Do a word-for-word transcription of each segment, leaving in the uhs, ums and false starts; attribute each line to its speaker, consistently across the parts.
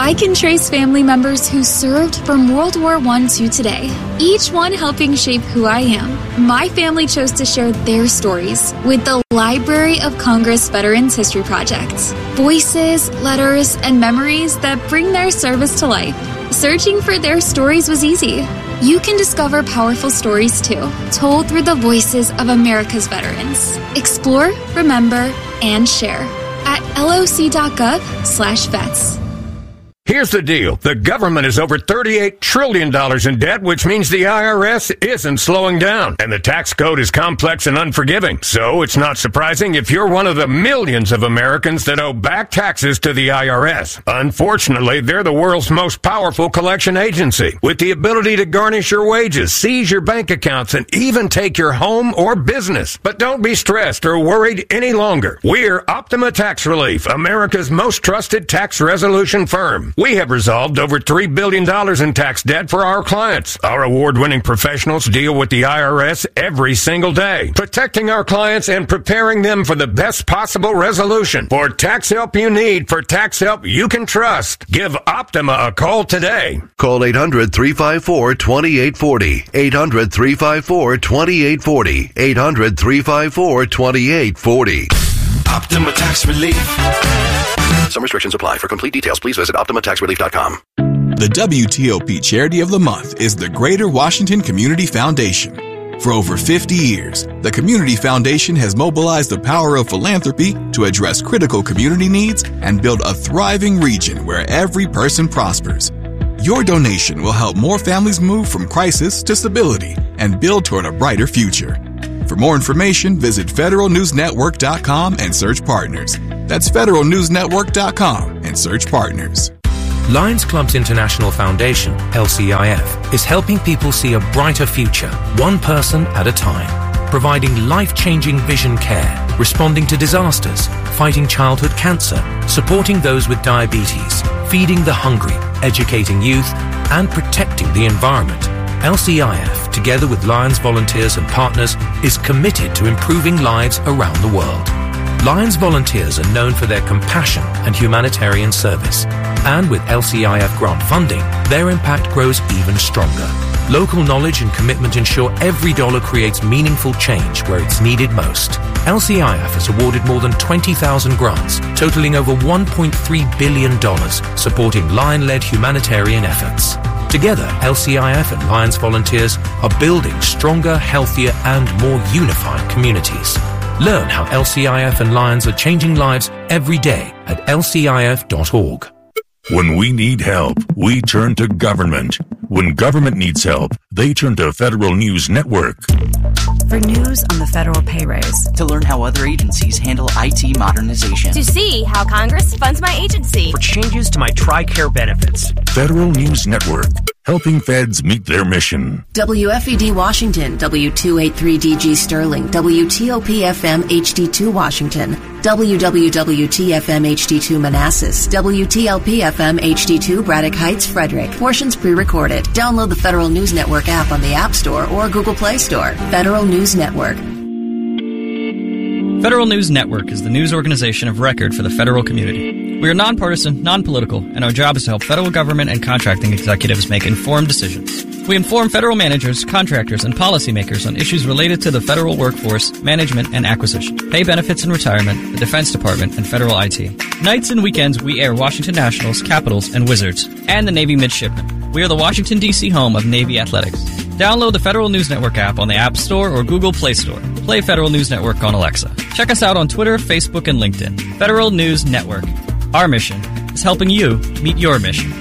Speaker 1: I can trace family members who served from World War One to today, each one helping shape who I am. My family chose to share their stories with the Library of Congress Veterans History Project. Voices, letters, and memories that bring their service to life. Searching for their stories was easy. You can discover powerful stories too, told through the voices of America's veterans. Explore, remember, and share at loc.gov slash vets.
Speaker 2: Here's the deal. The government is over thirty-eight trillion dollars in debt, which means the I R S isn't slowing down. And the tax code is complex and unforgiving. So it's not surprising if you're one of the millions of Americans that owe back taxes to the I R S. Unfortunately, they're the world's most powerful collection agency, with the ability to garnish your wages, seize your bank accounts, and even take your home or business. But don't be stressed or worried any longer. We're Optima Tax Relief, America's most trusted tax resolution firm. We have resolved over three billion dollars in tax debt for our clients. Our award-winning professionals deal with the I R S every single day, protecting our clients and preparing them for the best possible resolution. For tax help you need, for tax help you can trust, give Optima a call today.
Speaker 3: Call eight hundred, three five four, two eight four zero, eight hundred, three five four, two eight four zero, eight hundred, three five four, two eight four zero.
Speaker 4: Optima Tax Relief.
Speaker 3: Some restrictions apply. For complete details, please visit optima tax relief dot com.
Speaker 5: The W T O P Charity of the Month is the Greater Washington Community Foundation. For over fifty years, the Community Foundation has mobilized the power of philanthropy to address critical community needs and build a thriving region where every person prospers. Your donation will help more families move from crisis to stability and build toward a brighter future. For more information, visit federal news network dot com and search partners. That's federal news network dot com and search partners.
Speaker 6: Lions Clubs International Foundation, L C I F, is helping people see a brighter future, one person at a time. Providing life-changing vision care, responding to disasters, fighting childhood cancer, supporting those with diabetes, feeding the hungry, educating youth, and protecting the environment. L C I F, together with Lions volunteers and partners, is committed to improving lives around the world. Lions volunteers are known for their compassion and humanitarian service. And with L C I F grant funding, their impact grows even stronger. Local knowledge and commitment ensure every dollar creates meaningful change where it's needed most. L C I F has awarded more than twenty thousand grants, totaling over one point three billion dollars, supporting Lion-led humanitarian efforts. Together, L C I F and Lions volunteers are building stronger, healthier, and more unified communities. Learn how L C I F and Lions are changing lives every day at L C I F dot org.
Speaker 7: When we need help, we turn to government. When government needs help, they turn to Federal News Network.
Speaker 8: For news on the federal pay raise.
Speaker 9: To learn how other agencies handle I T modernization.
Speaker 10: To see how Congress funds my agency.
Speaker 11: For changes to my TRICARE benefits.
Speaker 7: Federal News Network, helping feds meet their mission.
Speaker 12: W F E D Washington, W two eighty-three D G Sterling, W T O P F M H D two Washington, W W W T F M H D two Manassas, W T L P F M H D two Braddock Heights, Frederick. Portions pre-recorded. Download the Federal News Network app on the App Store or Google Play Store. Federal News Network.
Speaker 13: Federal News Network is the news organization of record for the federal community. We are nonpartisan, non-political, and our job is to help federal government and contracting executives make informed decisions. We inform federal managers, contractors, and policymakers on issues related to the federal workforce, management, and acquisition, pay benefits and retirement, the Defense Department, and federal I T. Nights and weekends, we air Washington Nationals, Capitals, and Wizards, and the Navy Midshipmen. We are the Washington, D C home of Navy Athletics. Download the Federal News Network app on the App Store or Google Play Store. Play Federal News Network on Alexa. Check us out on Twitter, Facebook, and LinkedIn. Federal News Network. Our mission is helping you meet your mission.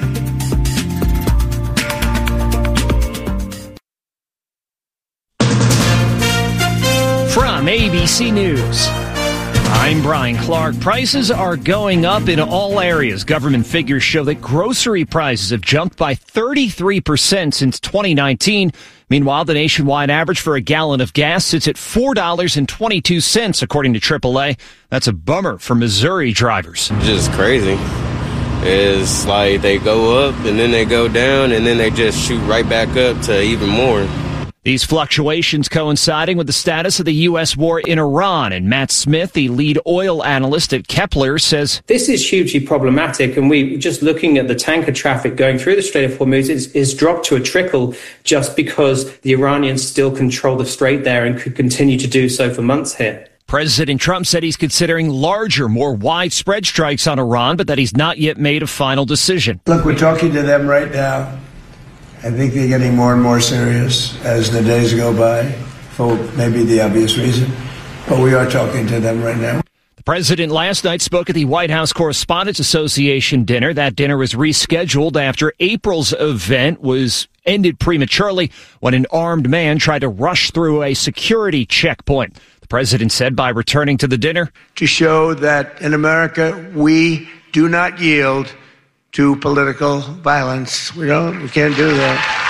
Speaker 11: From A B C News, I'm Brian Clark. Prices are going up in all areas. Government figures show that grocery prices have jumped by thirty-three percent since twenty nineteen. Meanwhile, the nationwide average for a gallon of gas sits at four dollars and twenty-two cents, according to triple A. That's a bummer for Missouri drivers.
Speaker 14: It's just crazy. It's like they go up and then they go down and then they just shoot right back up to even more.
Speaker 11: These fluctuations coinciding with the status of the U S war in Iran. And Matt Smith, the lead oil analyst at Kepler, says
Speaker 15: this is hugely problematic. And we just looking at the tanker traffic going through the Strait of Hormuz is, is dropped to a trickle just because the Iranians still control the strait there and could continue to do so for months here.
Speaker 11: President Trump said he's considering larger, more widespread strikes on Iran, but that he's not yet made a final decision.
Speaker 16: Look, we're talking to them right now. I think they're getting more and more serious as the days go by, for maybe the obvious reason. But we are talking to them right now.
Speaker 11: The president last night spoke at the White House Correspondents Association dinner. That dinner was rescheduled after April's event was ended prematurely when an armed man tried to rush through a security checkpoint. The president said by returning to the dinner,
Speaker 16: to show that in America we do not yield to political violence. We don't, we can't do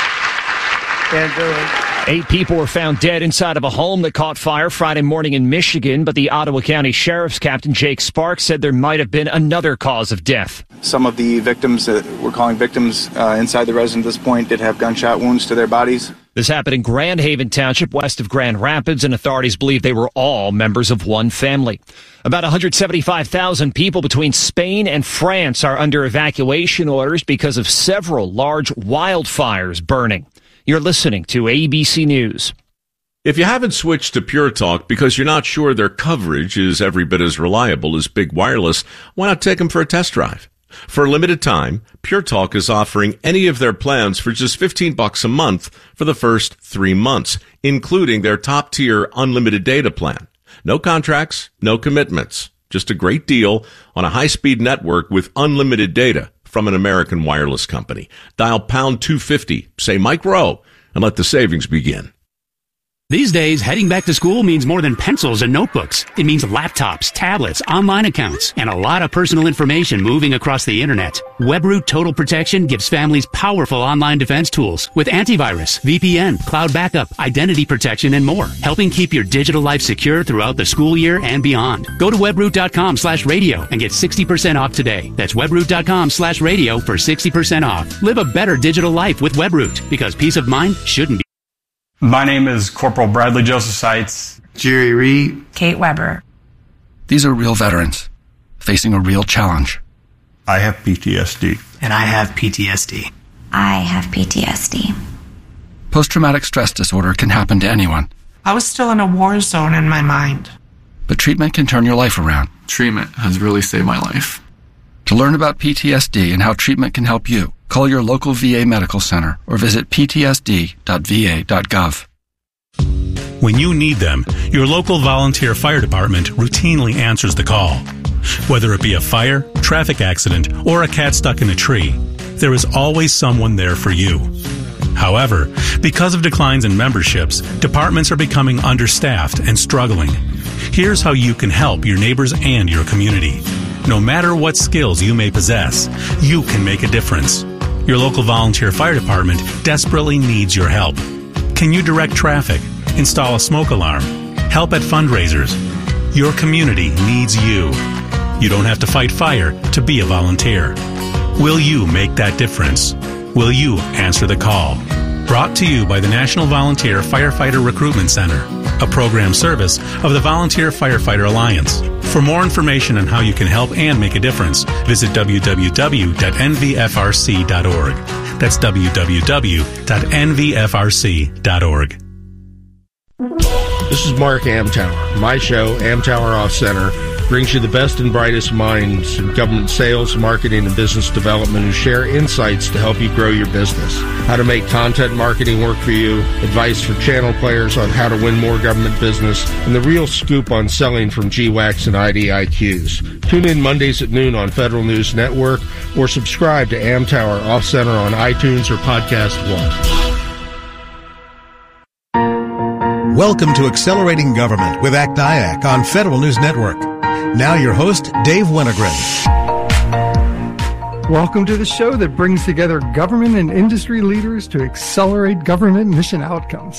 Speaker 16: that. Can't do it.
Speaker 11: Eight people were found dead inside of a home that caught fire Friday morning in Michigan, but the Ottawa County Sheriff's Captain Jake Sparks said there might have been another cause of death.
Speaker 17: Some of the victims that we're calling victims uh, inside the residence at this point did have gunshot wounds to their bodies.
Speaker 11: This happened in Grand Haven Township, west of Grand Rapids, and authorities believe they were all members of one family. About one hundred seventy-five thousand people between Spain and France are under evacuation orders because of several large wildfires burning. You're listening to A B C News.
Speaker 18: If you haven't switched to Pure Talk because you're not sure their coverage is every bit as reliable as Big Wireless, why not take them for a test drive? For a limited time, Pure Talk is offering any of their plans for just fifteen bucks a month for the first three months, including their top-tier unlimited data plan. No contracts, no commitments. Just a great deal on a high-speed network with unlimited data from an American wireless company. Dial pound two fifty, say Mike Rowe, and let the savings begin.
Speaker 19: These days, heading back to school means more than pencils and notebooks. It means laptops, tablets, online accounts, and a lot of personal information moving across the internet. WebRoot Total Protection gives families powerful online defense tools with antivirus, V P N, cloud backup, identity protection, and more, helping keep your digital life secure throughout the school year and beyond. Go to webroot.com slash radio and get sixty percent off today. That's webroot.com slash radio for sixty percent off. Live a better digital life with WebRoot, because peace of mind shouldn't be.
Speaker 20: My name is Corporal Bradley Joseph Seitz.
Speaker 21: Jerry Reed.
Speaker 22: Kate Weber.
Speaker 23: These are real veterans facing a real challenge.
Speaker 20: I have P T S D.
Speaker 21: And I have P T S D.
Speaker 24: I have P T S D.
Speaker 23: Post-traumatic stress disorder can happen to anyone.
Speaker 22: I was still in a war zone in my mind.
Speaker 23: But treatment can turn your life around.
Speaker 25: Treatment has really saved my life.
Speaker 23: To learn about P T S D and how treatment can help you, call your local V A medical center or visit p t s d dot v a dot gov.
Speaker 26: When you need them, your local volunteer fire department routinely answers the call. Whether it be a fire, traffic accident, or a cat stuck in a tree, there is always someone there for you. However, because of declines in memberships, departments are becoming understaffed and struggling. Here's how you can help your neighbors and your community. No matter what skills you may possess, you can make a difference. Your local volunteer fire department desperately needs your help. Can you direct traffic, install a smoke alarm, help at fundraisers? Your community needs you. You don't have to fight fire to be a volunteer. Will you make that difference? Will you answer the call? Brought to you by the National Volunteer Firefighter Recruitment Center, a program service of the Volunteer Firefighter Alliance. For more information on how you can help and make a difference, visit w w w dot n v f r c dot org. That's w w w dot n v f r c dot org.
Speaker 27: This is Mark Amtower. My show, Amtower Off Center, brings you the best and brightest minds in government sales, marketing, and business development who share insights to help you grow your business. How to make content marketing work for you, advice for channel players on how to win more government business, and the real scoop on selling from G WACs and I D I Qs. Tune in Mondays at noon on Federal News Network or subscribe to Amtower Off Center on iTunes or Podcast One.
Speaker 28: Welcome to Accelerating Government with A C T I A C on Federal News Network. Now your host, Dave Winogren.
Speaker 29: Welcome to the show that brings together government and industry leaders to accelerate government mission outcomes.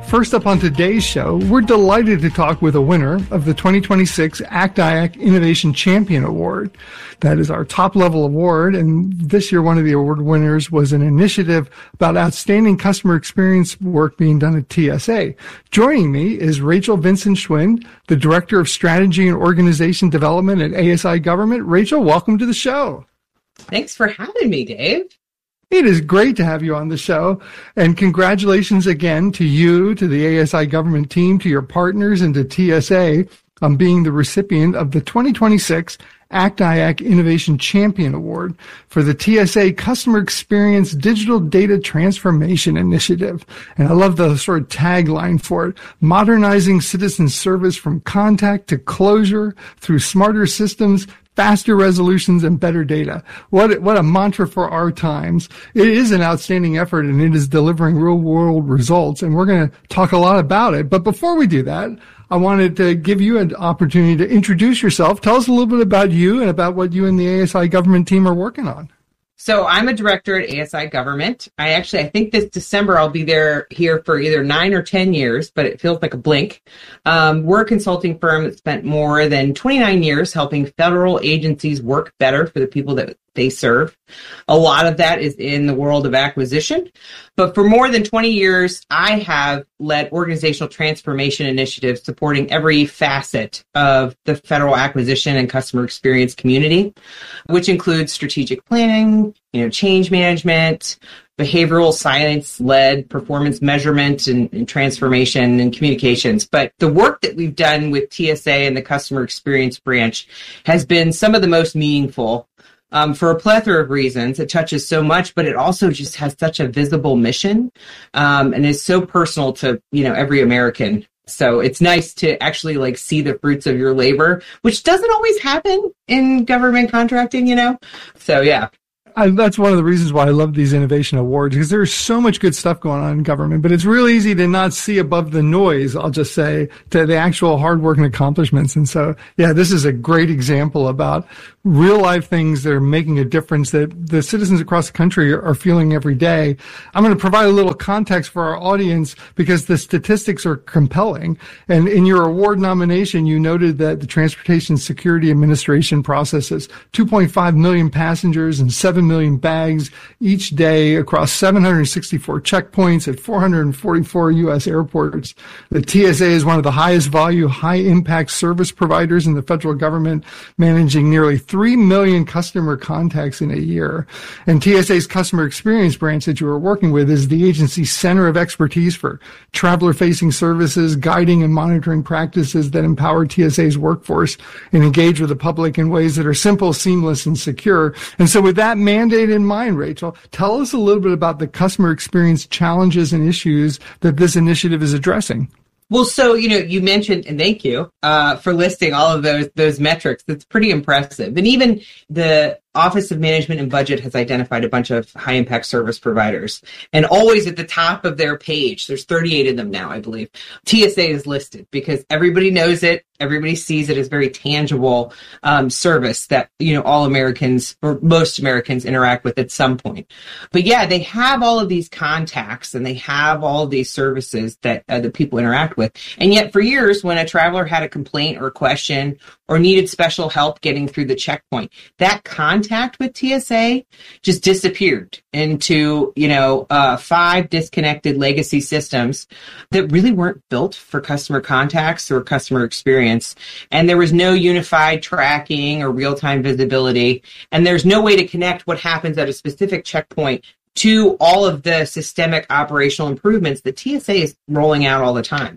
Speaker 1: First up on today's show, we're delighted to talk with a winner of the twenty twenty-six A C T I A C Innovation Champion Award. That is our top-level award, and this year one of the award winners was an initiative about outstanding customer experience work being done at T S A. Joining me is Rachel Vincent-Schwind, the Director of Strategy and Organization Development at A S I Government. Rachel, welcome to the show.
Speaker 2: Thanks for having me, Dave.
Speaker 1: It is great to have you on the show, and congratulations again to you, to the A S I Government team, to your partners, and to T S A on being the recipient of the twenty twenty-six A C T I A C Innovation Champion Award for the T S A Customer Experience Digital Data Transformation Initiative. And I love the sort of tagline for it: modernizing citizen service from contact to closure through smarter systems, faster resolutions, and better data. What, what a mantra for our times. It is an outstanding effort, and it is delivering real-world results, and we're going to talk a lot about it. But before we do that, I wanted to give you an opportunity to introduce yourself. Tell us a little bit about you and about what you and the A S I Government team are working on.
Speaker 2: So I'm a director at A S I Government. I actually, I think this December I'll be there here for either nine or ten years, but it feels like a blink. Um, we're a consulting firm that spent more than twenty-nine years helping federal agencies work better for the people that they serve. A lot of that is in the world of acquisition. But for more than twenty years, I have led organizational transformation initiatives supporting every facet of the federal acquisition and customer experience community, which includes strategic planning, you know, change management, behavioral science-led performance measurement and, and transformation and communications. But the work that we've done with T S A and the customer experience branch has been some of the most meaningful. Um, for a plethora of reasons. It touches so much, but it also just has such a visible mission, um, and is so personal to, you know, every American. So it's nice to actually like see the fruits of your labor, which doesn't always happen in government contracting, you know? So yeah.
Speaker 1: I, that's one of the reasons why I love these innovation awards, because there's so much good stuff going on in government, but it's really easy to not see above the noise, I'll just say, to the actual hard work and accomplishments. And so, yeah, this is a great example about real life things that are making a difference that the citizens across the country are, are feeling every day. I'm going to provide a little context for our audience because the statistics are compelling. And in your award nomination, you noted that the Transportation Security Administration processes two point five million passengers and seven million bags each day across seven hundred sixty-four checkpoints at four hundred forty-four U S airports. The T S A is one of the highest volume, high impact service providers in the federal government, managing nearly three million customer contacts in a year. And T S A's customer experience branch that you are working with is the agency's center of expertise for traveler facing services, guiding and monitoring practices that empower T S A's workforce and engage with the public in ways that are simple, seamless, and secure. And so with that mandate in mind, Rachel, tell us a little bit about the customer experience challenges and issues that this initiative is addressing.
Speaker 2: Well, so, you know, you mentioned, and thank you uh, for listing all of those those metrics. That's pretty impressive. And even the Office of Management and Budget has identified a bunch of high impact service providers. And always at the top of their page, there's thirty-eight of them now, I believe, T S A is listed because everybody knows it. Everybody sees it as very tangible um, service that, you know, all Americans or most Americans interact with at some point. But yeah, they have all of these contacts and they have all of these services that uh, the people interact with. And yet for years, when a traveler had a complaint or a question or needed special help getting through the checkpoint, that contact with T S A just disappeared into, you know, uh, five disconnected legacy systems that really weren't built for customer contacts or customer experience. And there was no unified tracking or real-time visibility. And there's no way to connect what happens at a specific checkpoint to all of the systemic operational improvements that T S A is rolling out all the time.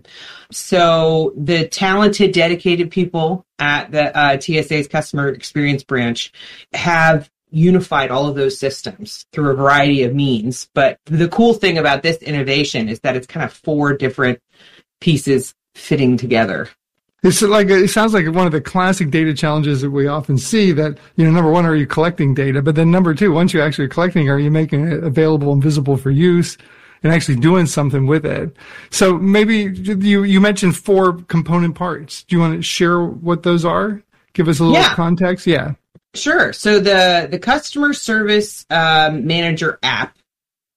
Speaker 2: So the talented, dedicated people at the uh, T S A's customer experience branch have unified all of those systems through a variety of means. But the cool thing about this innovation is that it's kind of four different pieces fitting together.
Speaker 1: It's like, it sounds like one of the classic data challenges that we often see that, you know, number one, are you collecting data? But then number two, once you're actually collecting, are you making it available and visible for use and actually doing something with it? So maybe you, you mentioned four component parts. Do you want to share what those are? Give us a little
Speaker 2: yeah.
Speaker 1: context. Yeah.
Speaker 2: Sure. So the, the customer service um, manager app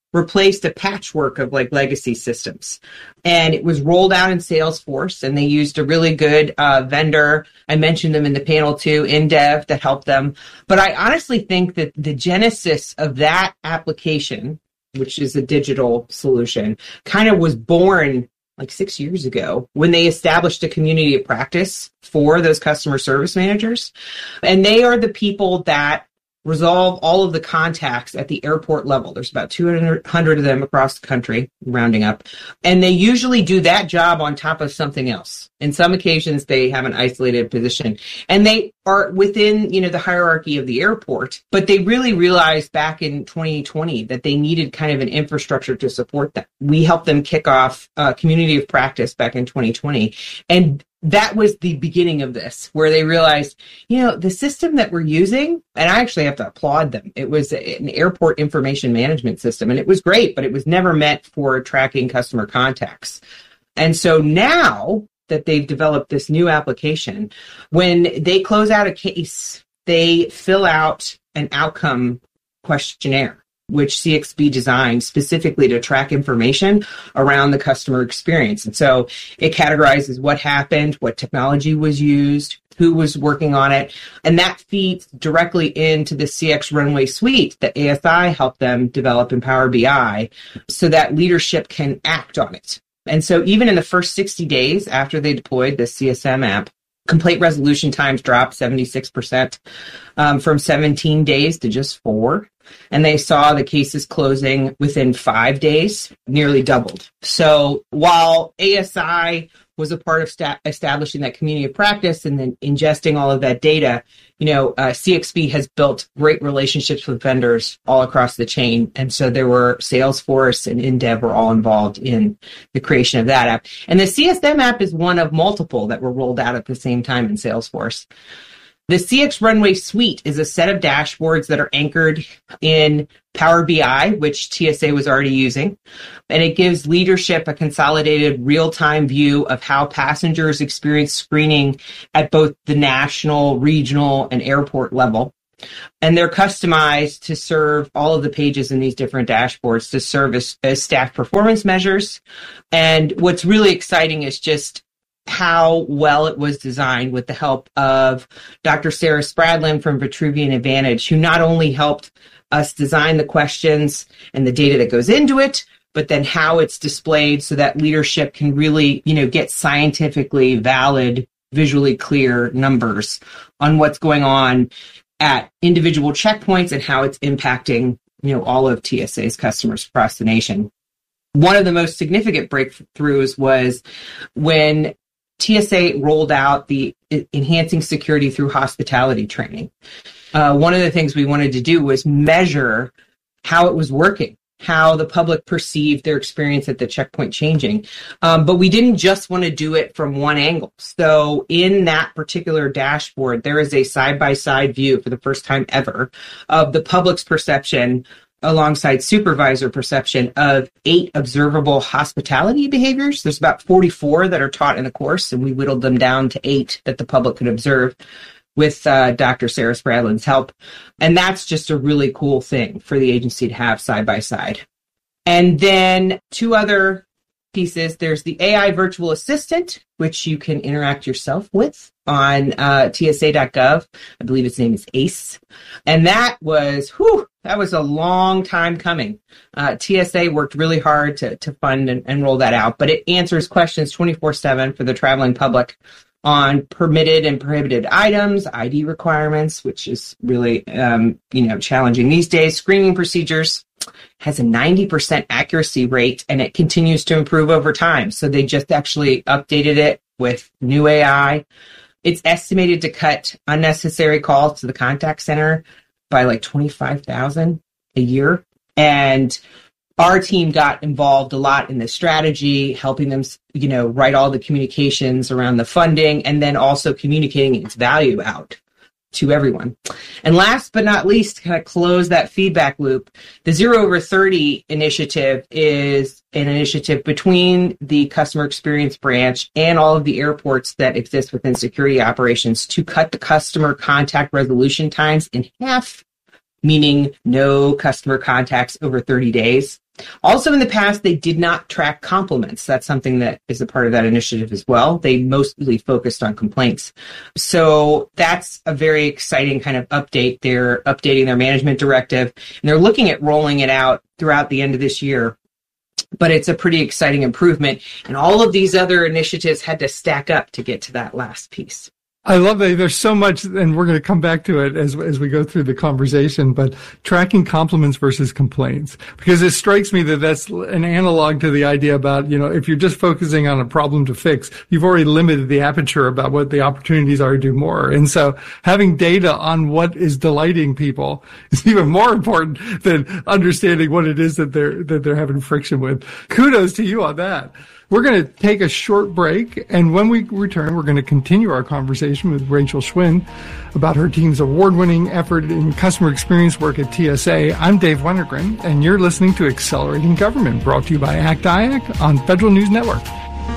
Speaker 2: replaced a patchwork of like legacy systems. And it was rolled out in Salesforce, and they used a really good uh, vendor. I mentioned them in the panel too, InDev, that helped them. But I honestly think that the genesis of that application, which is a digital solution, kind of was born like six years ago when they established a community of practice for those customer service managers. And they are the people that resolve all of the contacts at the airport level. There's about two hundred of them across the country, rounding up. And they usually do that job on top of something else. In some occasions, they have an isolated position. And they are within, you know, the hierarchy of the airport. But they really realized back in twenty twenty that they needed kind of an infrastructure to support them. We helped them kick off a community of practice back in twenty twenty. And that was the beginning of this, where they realized, you know, the system that we're using, and I actually have to applaud them. It was an airport information management system, and it was great, but it was never meant for tracking customer contacts. And so now that they've developed this new application, when they close out a case, they fill out an outcome questionnaire, which C X B designed specifically to track information around the customer experience. And so it categorizes what happened, what technology was used, who was working on it, and that feeds directly into the C X Runway suite that A S I helped them develop in Power B I so that leadership can act on it. And so even in the first sixty days after they deployed the C S M app, complaint resolution times dropped seventy-six percent um, from seventeen days to just four. And they saw the cases closing within five days, nearly doubled. So while A S I was a part of sta- establishing that community of practice and then ingesting all of that data, you know, uh, C X B has built great relationships with vendors all across the chain. And so there were Salesforce and InDev were all involved in the creation of that app. And the C S M app is one of multiple that were rolled out at the same time in Salesforce. The C X Runway Suite is a set of dashboards that are anchored in Power B I, which T S A was already using, and it gives leadership a consolidated real-time view of how passengers experience screening at both the national, regional, and airport level. And they're customized to serve all of the pages in these different dashboards to serve as, as staff performance measures. And what's really exciting is just how well it was designed with the help of Doctor Sarah Spradlin from Vitruvian Advantage, who not only helped us design the questions and the data that goes into it, but then how it's displayed so that leadership can really, you know, get scientifically valid, visually clear numbers on what's going on at individual checkpoints and how it's impacting, you know, all of T S A's customers across the nation. One of the most significant breakthroughs was when T S A rolled out the enhancing security through hospitality training. Uh, one of the things we wanted to do was measure how it was working, how the public perceived their experience at the checkpoint changing. Um, but we didn't just want to do it from one angle. So in that particular dashboard, there is a side-by-side view for the first time ever of the public's perception alongside supervisor perception of eight observable hospitality behaviors. There's about forty-four that are taught in the course, and we whittled them down to eight that the public could observe with uh, Doctor Sarah Spradlin's help. And that's just a really cool thing for the agency to have side by side. And then two other pieces. There's the A I virtual assistant, which you can interact yourself with on uh, T S A dot gov. I believe its name is ACE. And that was, whew, that was a long time coming. Uh, T S A worked really hard to, to fund and, and roll that out, but it answers questions twenty-four seven for the traveling public on permitted and prohibited items, I D requirements, which is really, um, you know, challenging these days, screening procedures, has a ninety percent accuracy rate, and it continues to improve over time. So they just actually updated it with new A I. It's estimated to cut unnecessary calls to the contact center by like twenty-five thousand a year. And our team got involved a lot in the strategy, helping them, you know, write all the communications around the funding, and then also communicating its value out to everyone. And last but not least, to kind of close that feedback loop, the Zero Over thirty initiative is an initiative between the customer experience branch and all of the airports that exist within security operations to cut the customer contact resolution times in half, meaning no customer contacts over thirty days. Also, in the past, they did not track compliments. That's something that is a part of that initiative as well. They mostly focused on complaints. So that's a very exciting kind of update. They're updating their management directive, and they're looking at rolling it out throughout the end of this year. But it's a pretty exciting improvement. And all of these other initiatives had to stack up to get to that last piece.
Speaker 1: I love that there's so much, and we're going to come back to it as as we go through the conversation, but tracking compliments versus complaints, because it strikes me that that's an analog to the idea about, you know, if you're just focusing on a problem to fix, you've already limited the aperture about what the opportunities are to do more. And so having data on what is delighting people is even more important than understanding what it is that they're, that they're having friction with. Kudos to you on that. We're going to take a short break, and when we return, we're going to continue our conversation with Rachel Schwind about her team's award-winning effort in customer experience work at T S A. I'm Dave Wennergren, and you're listening to Accelerating Government, brought to you by ACT I A C on Federal News Network.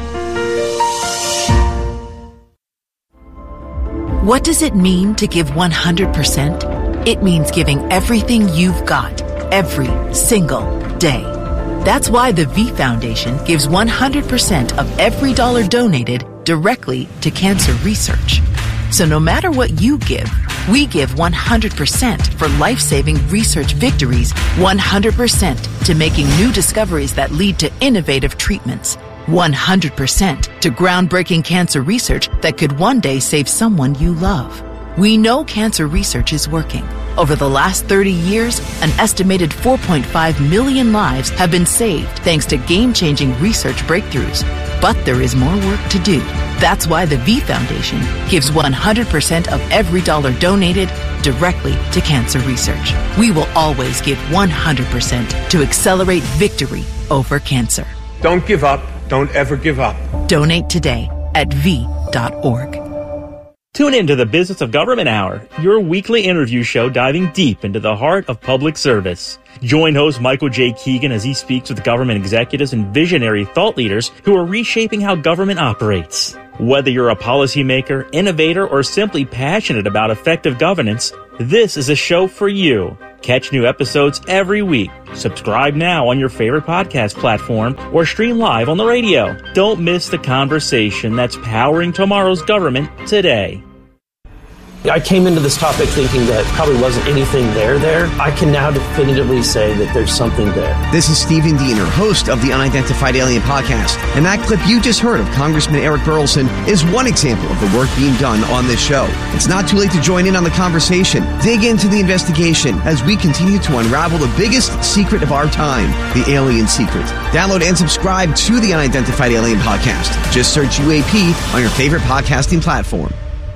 Speaker 3: What does it mean to give one hundred percent? It means giving everything you've got, every single day. That's why the V Foundation gives one hundred percent of every dollar donated directly to cancer research. So no matter what you give, we give one hundred percent for life-saving research victories, one hundred percent to making new discoveries that lead to innovative treatments, one hundred percent to groundbreaking cancer research that could one day save someone you love. We know cancer research is working. Over the last thirty years, an estimated four point five million lives have been saved thanks to game-changing research breakthroughs. But there is more work to do. That's why the V Foundation gives one hundred percent of every dollar donated directly to cancer research. We will always give one hundred percent to accelerate victory over cancer.
Speaker 4: Don't give up. Don't ever give up.
Speaker 3: Donate today at v dot org.
Speaker 5: Tune in to the Business of Government Hour, your weekly interview show diving deep into the heart of public service. Join host Michael J. Keegan as he speaks with government executives and visionary thought leaders who are reshaping how government operates. Whether you're a policymaker, innovator, or simply passionate about effective governance, this is a show for you. Catch new episodes every week. Subscribe now on your favorite podcast platform or stream live on the radio. Don't miss the conversation that's powering tomorrow's government today.
Speaker 6: I came into this topic thinking that probably wasn't anything there there. I can now definitively say that there's something there.
Speaker 7: This is Stephen Diener, host of the Unidentified Alien Podcast. And that clip you just heard of Congressman Eric Burleson is one example of the work being done on this show. It's not too late to join in on the conversation. Dig into the investigation as we continue to unravel the biggest secret of our time, the alien secret. Download and subscribe to the Unidentified Alien Podcast. Just search U A P on your favorite podcasting platform.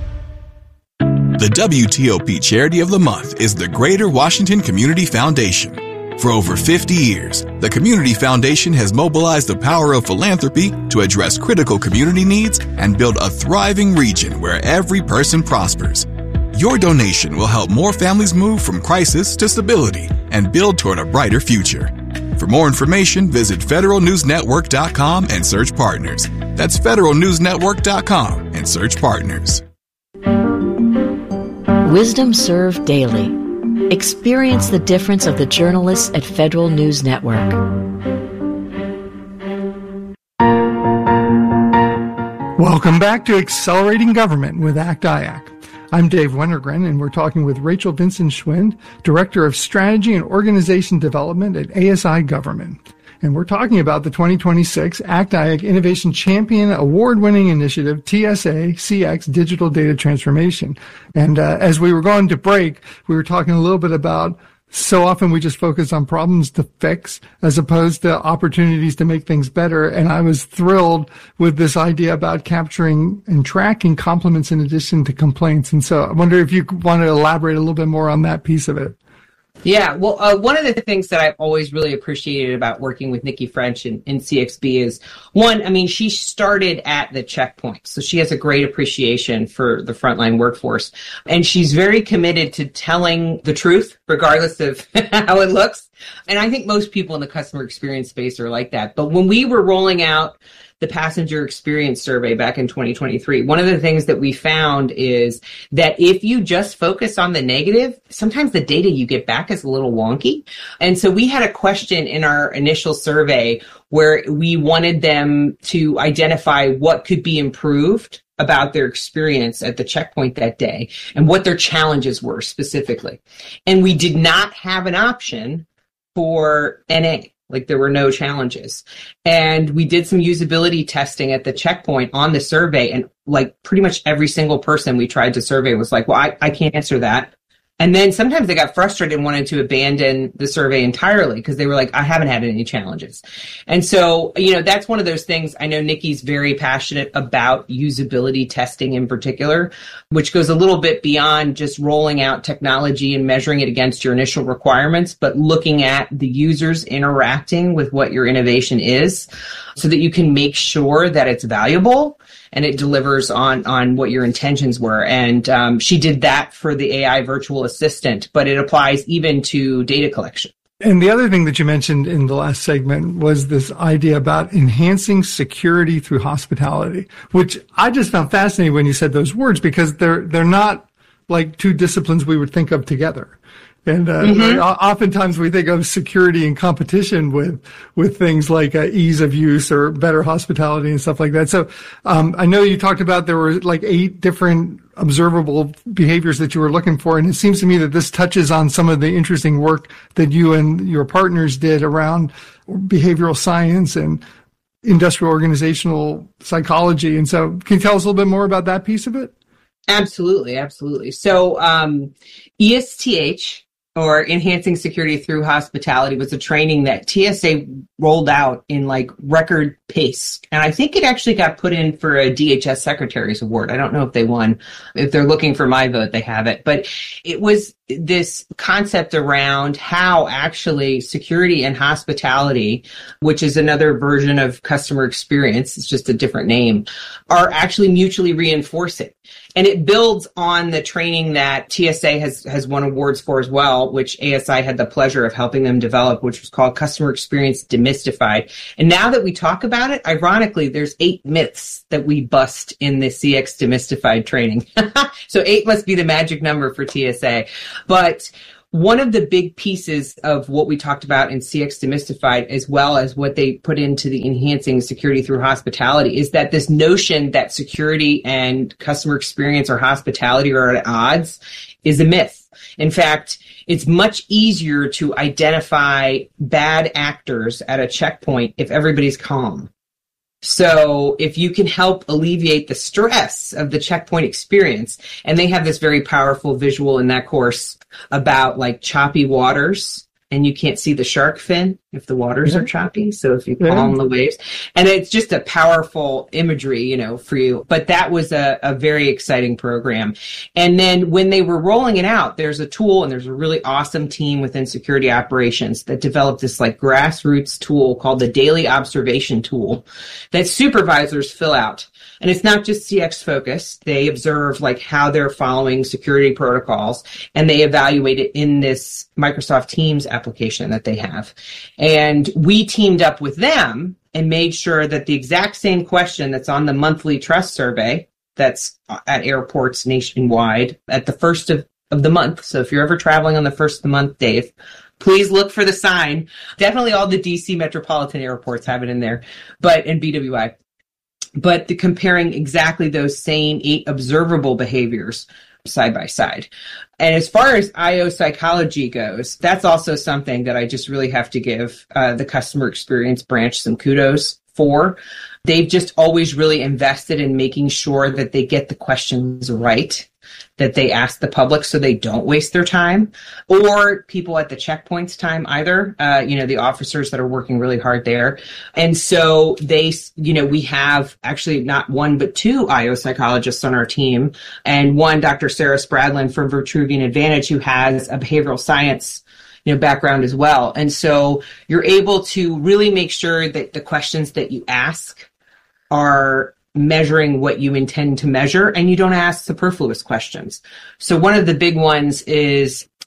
Speaker 8: The W T O P Charity of the Month is the Greater Washington Community Foundation. For over fifty years, the Community Foundation has mobilized the power of philanthropy to address critical community needs and build a thriving region where every person prospers. Your donation will help more families move from crisis to stability and build toward a brighter future. For more information, visit federal news network dot com and search partners. That's federal news network dot com and search partners.
Speaker 9: Wisdom Served Daily. Experience the difference of the journalists at Federal News Network.
Speaker 1: Welcome back to Accelerating Government with ACT I A C. I'm Dave Wennergren, and we're talking with Rachel Vincent Schwind, Director of Strategy and Organization Development at A S I Government. And we're talking about the twenty twenty-six ACT I A C Innovation Champion Award-winning initiative, T S A C X Digital Data Transformation. And uh, as we were going to break, we were talking a little bit about so often we just focus on problems to fix as opposed to opportunities to make things better. And I was thrilled with this idea about capturing and tracking compliments in addition to complaints. And so I wonder if you want to elaborate a little bit more on that piece of it.
Speaker 2: Yeah, well, uh, one of the things that I've always really appreciated about working with Nikki French in, in C X B is, one, I mean, she started at the checkpoint, so she has a great appreciation for the frontline workforce, and she's very committed to telling the truth, regardless of how it looks. And I think most people in the customer experience space are like that. But when we were rolling out the passenger experience survey back in twenty twenty-three, one of the things that we found is that if you just focus on the negative, sometimes the data you get back is a little wonky. And so we had a question in our initial survey where we wanted them to identify what could be improved about their experience at the checkpoint that day and what their challenges were specifically. And we did not have an option for N A. Like there were no challenges. And we did some usability testing at the checkpoint on the survey. And like pretty much every single person we tried to survey was like, well, I, I can't answer that. And then sometimes they got frustrated and wanted to abandon the survey entirely because they were like, I haven't had any challenges. And so, you know, that's one of those things. I know Nikki's very passionate about usability testing in particular, which goes a little bit beyond just rolling out technology and measuring it against your initial requirements, but looking at the users interacting with what your innovation is so that you can make sure that it's valuable and it delivers on, on what your intentions were. And um, she did that for the A I virtual assistant, but it applies even to data collection.
Speaker 1: And the other thing that you mentioned in the last segment was this idea about enhancing security through hospitality, which I just found fascinating when you said those words, because they're they're not like two disciplines we would think of together. And uh, mm-hmm. oftentimes we think of security in competition with with things like uh, ease of use or better hospitality and stuff like that. So um, I know you talked about there were like eight different observable behaviors that you were looking for, and it seems to me that this touches on some of the interesting work that you and your partners did around behavioral science and industrial organizational psychology. And so can you tell us a little bit more about that piece of it?
Speaker 2: Absolutely, absolutely. So um, E S T H, or Enhancing Security Through Hospitality, was a training that T S A rolled out in like record pace. And I think it actually got put in for a D H S Secretary's Award. I don't know if they won. If they're looking for my vote, they have it. But it was this concept around how actually security and hospitality, which is another version of customer experience, it's just a different name, are actually mutually reinforcing. And it builds on the training that T S A has, has won awards for as well, which A S I had the pleasure of helping them develop, which was called Customer Experience Demystified. And now that we talk about it, ironically, there's eight myths that we bust in the C X Demystified training. So eight must be the magic number for T S A. But one of the big pieces of what we talked about in C X Demystified, as well as what they put into the Enhancing Security Through Hospitality, is that this notion that security and customer experience or hospitality are at odds is a myth. In fact, it's much easier to identify bad actors at a checkpoint if everybody's calm. So if you can help alleviate the stress of the checkpoint experience, and they have this very powerful visual in that course about like choppy waters, and you can't see the shark fin if the waters yeah. are choppy. So if you calm yeah. the waves, and it's just a powerful imagery, you know, for you. But that was a, a very exciting program. And then when they were rolling it out, there's a tool and there's a really awesome team within security operations that developed this like grassroots tool called the Daily Observation Tool that supervisors fill out. And it's not just C X focused. They observe like how they're following security protocols, and they evaluate it in this Microsoft Teams application that they have. And we teamed up with them and made sure that the exact same question that's on the monthly trust survey that's at airports nationwide at the first of, of the month. So if you're ever traveling on the first of the month, Dave, please look for the sign. Definitely all the D C metropolitan airports have it in there, but in B W I. But the comparing exactly those same eight observable behaviors side by side. And as far as I O psychology goes, that's also something that I just really have to give uh, the customer experience branch some kudos for. They've just always really invested in making sure that they get the questions right, that they ask the public so they don't waste their time, or people at the checkpoints time either, uh, you know, the officers that are working really hard there. And so they, you know, we have actually not one, but two I O psychologists on our team, and one, Doctor Sarah Spradlin from Vitruvian Advantage, who has a behavioral science you know, background as well. And so you're able to really make sure that the questions that you ask are measuring what you intend to measure, and you don't ask superfluous questions. So one of the big ones is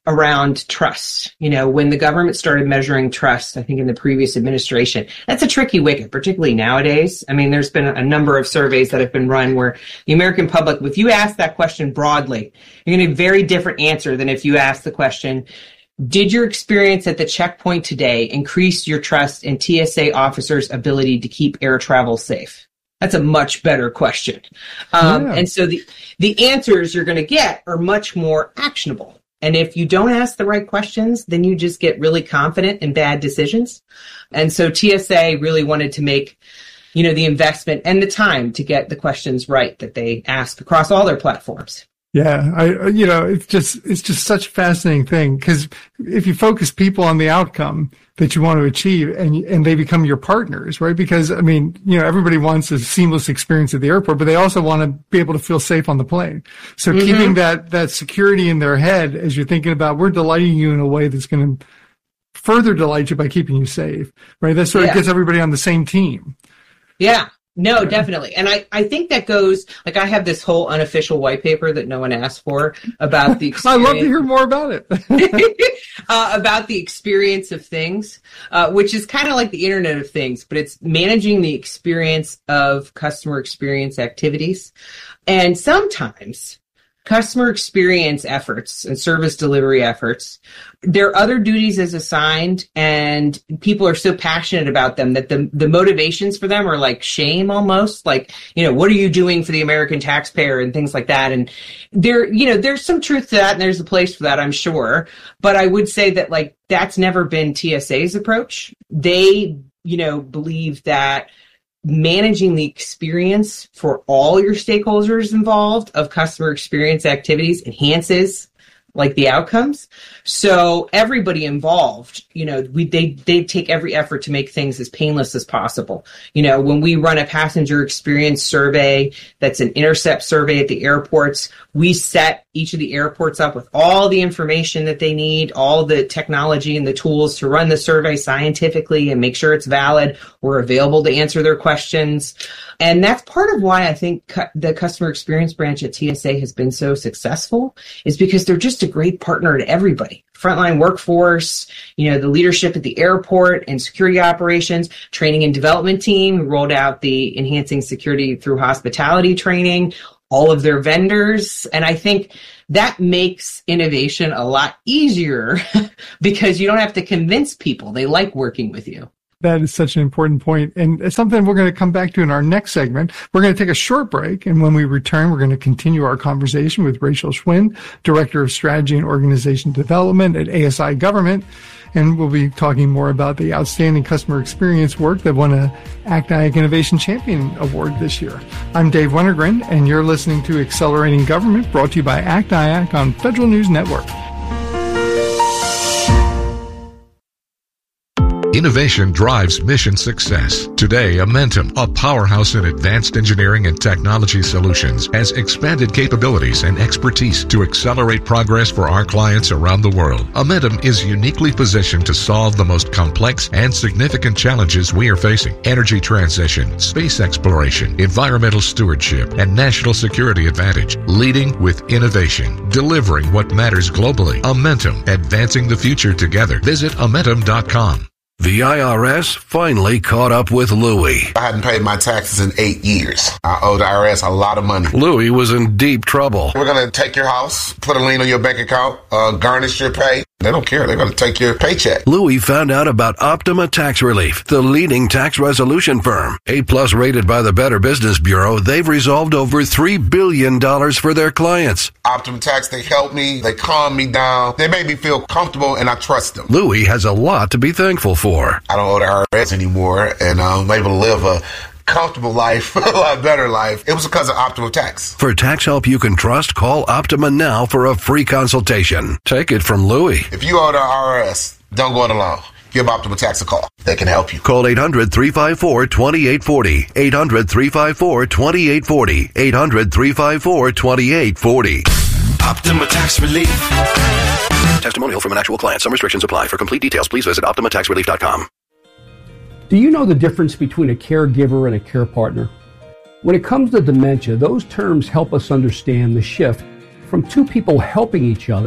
Speaker 2: around trust. You know, when the government started measuring trust, I think in the previous administration, that's a tricky wicket, particularly nowadays. I mean, there's been a number of surveys that have been run where the American public, if you ask that question broadly, you're going to get a very different answer than if you ask the question, did your experience at the checkpoint today increase your trust in T S A officers' ability to keep air travel safe? That's a much better question. Um, yeah. And so the, the answers you're going to get are much more actionable. And if you don't ask the right questions, then you just get really confident in bad decisions. And so T S A really wanted to make, you know, the investment and the time to get the questions right that they ask across all their platforms.
Speaker 1: Yeah, I, you know, it's just, it's just such a fascinating thing because if you focus people on the outcome that you want to achieve and, and they become your partners, right? Because, I mean, you know, everybody wants a seamless experience at the airport, but they also want to be able to feel safe on the plane. So mm-hmm. keeping that, that security in their head as you're thinking about, we're delighting you in a way that's going to further delight you by keeping you safe, right? That sort of yeah. gets everybody on the same team.
Speaker 2: Yeah. No, definitely. And I, I think that goes, like I have this whole unofficial white paper that no one asked for about the experience.
Speaker 1: I'd love to hear more about it.
Speaker 2: uh, about the experience of things, uh, which is kind of like the Internet of Things, but it's managing the experience of customer experience activities. And sometimes customer experience efforts and service delivery efforts, there are other duties as assigned, and people are so passionate about them that the the motivations for them are like shame almost, like, you know, what are you doing for the American taxpayer and things like that. And there, you know, there's some truth to that and there's a place for that, I'm sure. But I would say that like that's never been T S A's approach. They, you know, believe that managing the experience for all your stakeholders involved of customer experience activities enhances like the outcomes. So everybody involved, you know, we they they take every effort to make things as painless as possible. You know, when we run a passenger experience survey that's an intercept survey at the airports, we set each of the airports up with all the information that they need, all the technology and the tools to run the survey scientifically and make sure it's valid. We're available to answer their questions. And that's part of why I think cu- the customer experience branch at T S A has been so successful, is because they're just a great partner to everybody. Frontline workforce, you know, the leadership at the airport and security operations, training and development team. We rolled out the enhancing security through hospitality training, all of their vendors. And I think that makes innovation a lot easier because you don't have to convince people. They like working with you.
Speaker 1: That is such an important point, and it's something we're going to come back to in our next segment. We're going to take a short break, and when we return, we're going to continue our conversation with Rachel Schwinn, Director of Strategy and Organization Development at A S I Government, and we'll be talking more about the outstanding customer experience work that won a A C T I A C Innovation Champion Award this year. I'm Dave Wennergren, and you're listening to Accelerating Government, brought to you by A C T I A C on Federal News Network.
Speaker 10: Innovation drives mission success. Today, Amentum, a powerhouse in advanced engineering and technology solutions, has expanded capabilities and expertise to accelerate progress for our clients around the world. Amentum is uniquely positioned to solve the most complex and significant challenges we are facing: energy transition, space exploration, environmental stewardship, and national security advantage. Leading with innovation, delivering what matters globally. Amentum, advancing the future together. Visit Amentum dot com.
Speaker 11: The I R S finally caught up with Louie.
Speaker 12: I hadn't paid my taxes in eight years. I owe the I R S a lot of money.
Speaker 11: Louie was in deep trouble.
Speaker 12: We're going to take your house, put a lien on your bank account, uh, garnish your pay. They don't care. They're going to take your paycheck.
Speaker 11: Louie found out about Optima Tax Relief, the leading tax resolution firm. A-plus rated by the Better Business Bureau, they've resolved over three billion dollars for their clients.
Speaker 12: Optima Tax, they help me. They calm me down. They make me feel comfortable, and I trust them.
Speaker 11: Louie has a lot to be thankful for.
Speaker 12: I don't owe the I R S anymore, and I'm able to live a comfortable life, a lot better life. It was because of Optima Tax.
Speaker 11: For tax help you can trust, call Optima now for a free consultation. Take it from Louie.
Speaker 12: If you owe the I R S, don't go it alone. Give Optima Tax a call. They can help you.
Speaker 11: Call eight hundred, three five four, two eight four zero. eight hundred, three five four, two eight four zero. eight hundred, three five four, two eight four zero. Optima Tax Relief. Testimonial from an actual client. Some restrictions apply. For complete details, please visit Optima Tax Relief dot com.
Speaker 13: Do you know the difference between a caregiver and a care partner? When it comes to dementia, those terms help us understand the shift from two people helping each other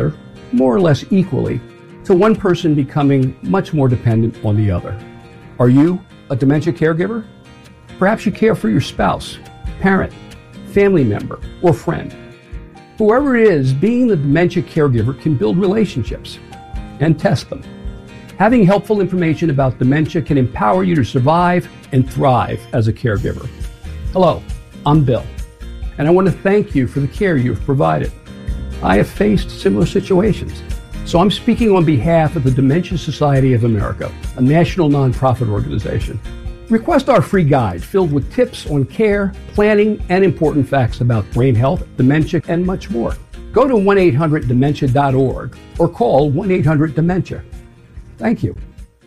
Speaker 13: more or less equally, to one person becoming much more dependent on the other. Are you a dementia caregiver? Perhaps you care for your spouse, parent, family member, or friend. Whoever it is, being the dementia caregiver can build relationships and test them. Having helpful information about dementia can empower you to survive and thrive as a caregiver. Hello, I'm Bill, and I want to thank you for the care you've provided. I have faced similar situations, so I'm speaking on behalf of the Dementia Society of America, a national nonprofit organization. Request our free guide filled with tips on care, planning, and important facts about brain health, dementia, and much more. Go to one eight hundred dementia dot org or call one eight hundred dementia. Thank you.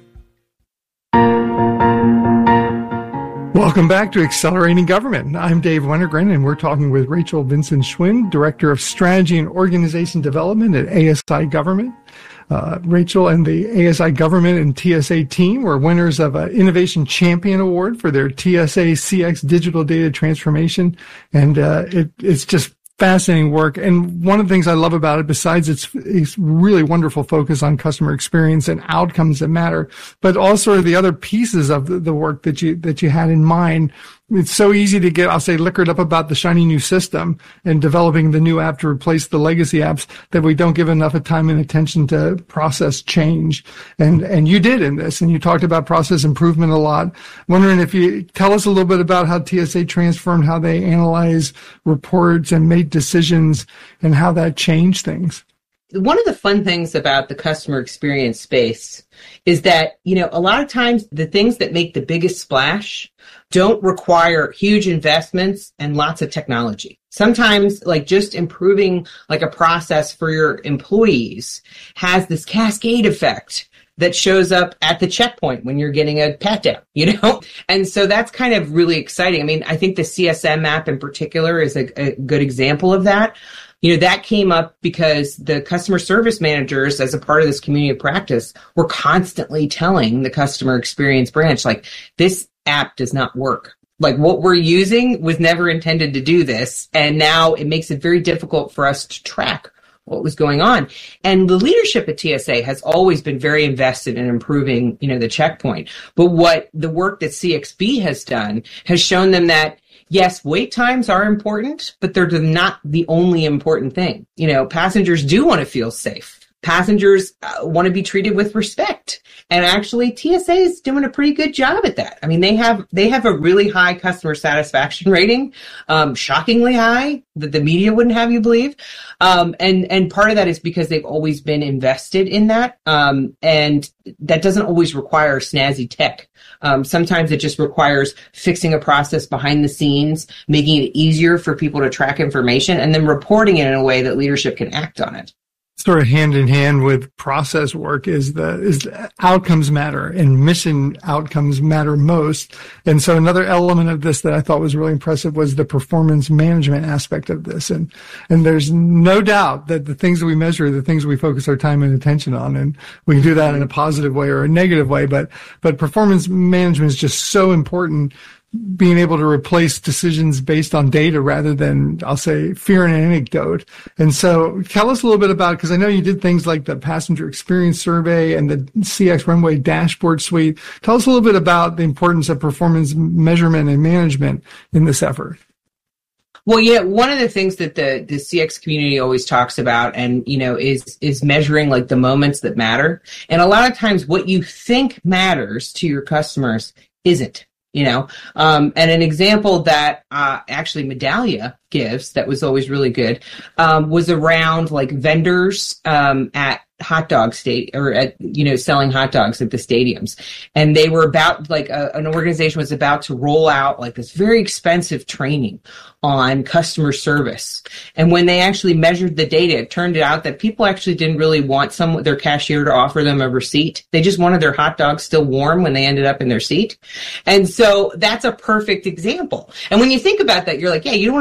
Speaker 1: Welcome back to Accelerating Government. I'm Dave Wennergren, and we're talking with Rachel Vincent-Schwinn, Director of Strategy and Organization Development at A S I Government. Uh, Rachel and the A S I Government and T S A team were winners of an Innovation Champion Award for their T S A C X Digital Data Transformation, and uh, it, it's just fascinating work. And one of the things I love about it, besides its, its really wonderful focus on customer experience and outcomes that matter, but also the other pieces of the, the work that you that you had in mind. It's so easy to get, I'll say, liquored up about the shiny new system and developing the new app to replace the legacy apps that we don't give enough of time and attention to process change. And, and you did in this, and you talked about process improvement a lot. Wondering if you tell us a little bit about how T S A transformed, how they analyze reports and made decisions, and how that changed things.
Speaker 2: One of the fun things about the customer experience space is that, you know, a lot of times the things that make the biggest splash don't require huge investments and lots of technology. Sometimes, like, just improving like a process for your employees has this cascade effect that shows up at the checkpoint when you're getting a pat down, you know? And so that's kind of really exciting. I mean, I think the C S M app in particular is a, a good example of that. You know, that came up because the customer service managers, as a part of this community of practice, were constantly telling the customer experience branch, like, this app does not work. Like, what we're using was never intended to do this. And now it makes it very difficult for us to track what was going on. And the leadership at T S A has always been very invested in improving, you know, the checkpoint. But what the work that C X B has done has shown them that, yes, wait times are important, but they're not the only important thing. You know, passengers do want to feel safe. Passengers uh, want to be treated with respect. And actually, T S A is doing a pretty good job at that. I mean, they have they have a really high customer satisfaction rating, um, shockingly high, that the media wouldn't have you believe. Um, and, and part of that is because they've always been invested in that. Um, and that doesn't always require snazzy tech. Um, sometimes it just requires fixing a process behind the scenes, making it easier for people to track information, and then reporting it in a way that leadership can act on it.
Speaker 1: Sort of hand in hand with process work is the is the outcomes matter, and mission outcomes matter most. And so another element of this that I thought was really impressive was the performance management aspect of this. And and there's no doubt that the things that we measure are the things we focus our time and attention on, and we can do that in a positive way or a negative way. But but performance management is just so important. Being able to replace decisions based on data rather than, I'll say, fear and anecdote. And so tell us a little bit about, because I know you did things like the passenger experience survey and the C X Runway dashboard suite. Tell us a little bit about the importance of performance measurement and management in this effort.
Speaker 2: Well, yeah, one of the things that the, the C X community always talks about, and, you know, is, is measuring like the moments that matter. And a lot of times what you think matters to your customers isn't. You know, um, and an example that uh, actually Medallia gives that was always really good um, was around like vendors um, at hot dog state or at, you know, selling hot dogs at the stadiums. And they were about like a, an organization was about to roll out like this very expensive training on customer service. And when they actually measured the data, it turned out that people actually didn't really want some their cashier to offer them a receipt. They just wanted their hot dogs still warm when they ended up in their seat. And so that's a perfect example. And when you think about that, you're like, yeah, you don't want to be treated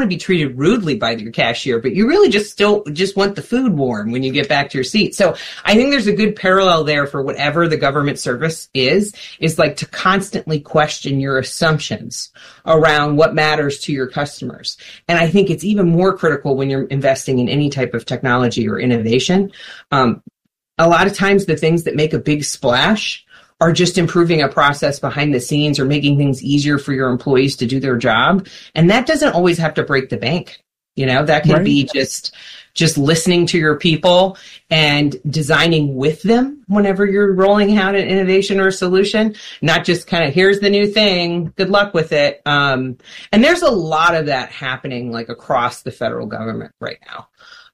Speaker 2: treated rudely by your cashier, but you really just still just want the food warm when you get back to your seat. So I think there's a good parallel there for whatever the government service is, is like to constantly question your assumptions around what matters to your customers. And I think it's even more critical when you're investing in any type of technology or innovation. Um, a lot of times the things that make a big splash are just improving a process behind the scenes or making things easier for your employees to do their job. And that doesn't always have to break the bank. You know, that can right. be just just listening to your people and designing with them whenever you're rolling out an innovation or a solution, not just kind of, here's the new thing, good luck with it. Um, and there's a lot of that happening like across the federal government right now.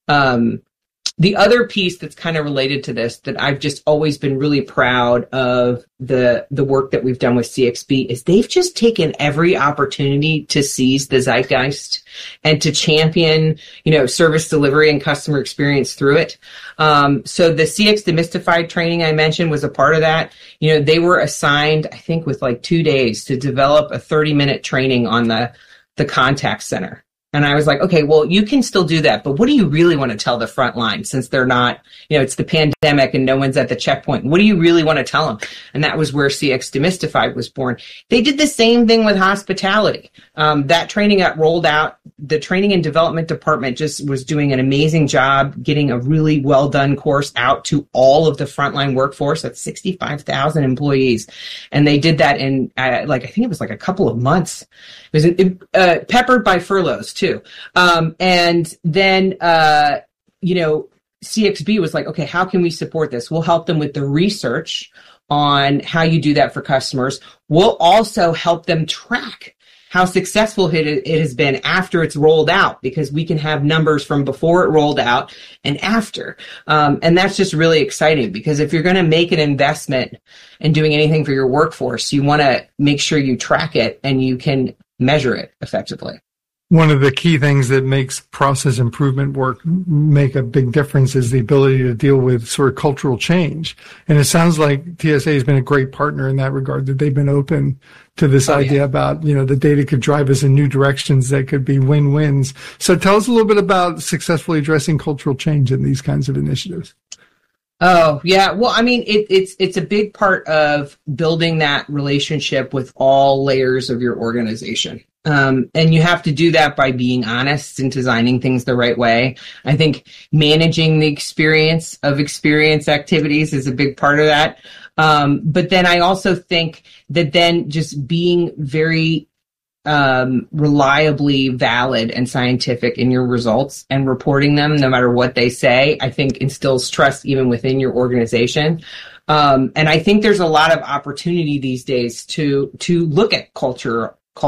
Speaker 2: Um, The other piece that's kind of related to this that I've just always been really proud of the the work that we've done with C X B is they've just taken every opportunity to seize the zeitgeist and to champion, you know, service delivery and customer experience through it. Um, so the C X Demystified training I mentioned was a part of that. You know, they were assigned, I think, with like two days to develop a thirty minute training on the the contact center. And I was like, okay, well, you can still do that, but what do you really want to tell the front line since they're not, you know, it's the pandemic and no one's at the checkpoint? What do you really want to tell them? And that was where C X Demystified was born. They did the same thing with hospitality. Um, that training got rolled out. The training and development department just was doing an amazing job getting a really well done course out to all of the frontline workforce. That's sixty-five thousand employees. And they did that in uh, like, I think it was like a couple of months. It was uh, peppered by furloughs too. Um, and then, uh, you know, C X B was like, okay, how can we support this? We'll help them with the research on how you do that for customers. We'll also help them track how successful it, it has been after it's rolled out, because we can have numbers from before it rolled out and after. Um, and that's just really exciting, because if you're going to make an investment in doing anything for your workforce, you want to make sure you track it and you can measure it effectively.
Speaker 1: One of the key things that makes process improvement work make a big difference is the ability to deal with sort of cultural change. And it sounds like T S A has been a great partner in that regard, that they've been open to this oh, idea yeah. about, you know, the data could drive us in new directions that could be win-wins. So tell us a little bit about successfully addressing cultural change in these kinds of initiatives.
Speaker 2: Oh, yeah. Well, I mean, it, it's it's a big part of building that relationship with all layers of your organization. Um, and you have to do that by being honest and designing things the right way. I think managing the experience of experience activities is a big part of that. Um, but then I also think that then just being very um, reliably valid and scientific in your results and reporting them, no matter what they say, I think instills trust even within your organization. Um, and I think there's a lot of opportunity these days to to look at culture